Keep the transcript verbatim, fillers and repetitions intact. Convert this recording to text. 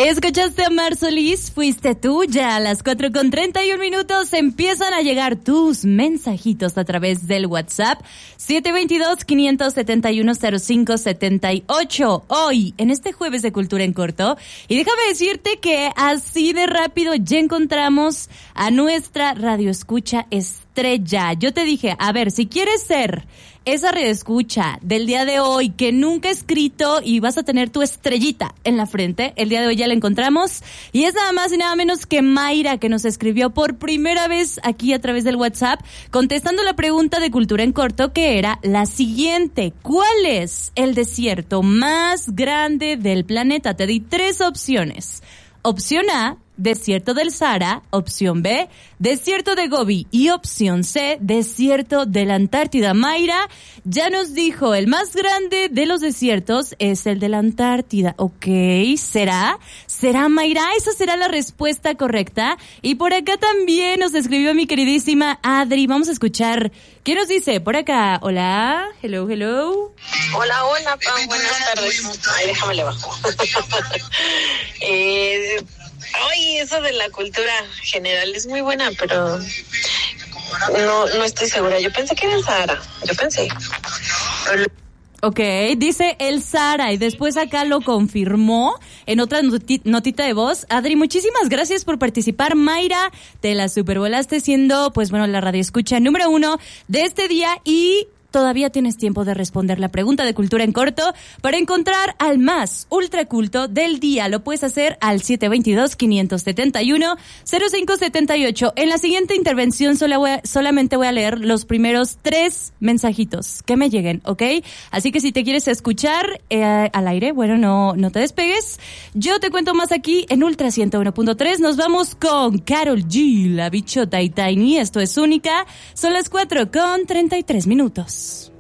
Escuchaste a Mar Solís, fuiste tú. Ya a las cuatro con treinta y un minutos empiezan a llegar tus mensajitos a través del WhatsApp siete dos dos, cinco siete uno, cero cinco siete ocho. Hoy, en este jueves de Cultura en Corto. Y déjame decirte que así de rápido ya encontramos a nuestra radioescucha estrella. Yo te dije, a ver, si quieres ser esa radioescucha del día de hoy que nunca ha escrito y vas a tener tu estrellita en la frente, el día de hoy ya la encontramos y es nada más y nada menos que Mayra, que nos escribió por primera vez aquí a través del WhatsApp contestando la pregunta de Cultura en Corto, que era la siguiente: ¿cuál es el desierto más grande del planeta? Te di tres opciones. Opción A, desierto del Sahara. Opción B, desierto de Gobi. Y opción C, desierto de la Antártida. Mayra ya nos dijo, el más grande de los desiertos es el de la Antártida. Ok, ¿será? ¿Será, Mayra? Esa será la respuesta correcta. Y por acá también nos escribió mi queridísima Adri. Vamos a escuchar qué nos dice por acá. Hola, hello, hello. Hola, hola, Pam, buenas tardes. Ay, déjame le bajo. eh... Ay, eso de la cultura general es muy buena, pero no, no estoy segura. Yo pensé que era el Sahara. Yo pensé. Ok, dice el Sahara y después acá lo confirmó en otra noti- notita de voz. Adri, muchísimas gracias por participar. Mayra, te la supervolaste siendo, pues bueno, la radioescucha número uno de este día y todavía tienes tiempo de responder la pregunta de Cultura en Corto para encontrar al más ultraculto del día. Lo puedes hacer al siete dos dos, cinco siete uno, cero cinco siete ocho. En la siguiente intervención solo voy a, solamente voy a leer los primeros tres mensajitos que me lleguen, ¿ok? Así que si te quieres escuchar eh, al aire, bueno, no, no te despegues. Yo te cuento más aquí en Ultra ciento uno punto tres. Nos vamos con Karol G, La Bichota y Tiny. Esto es Única. Son las cuatro con treinta y tres minutos.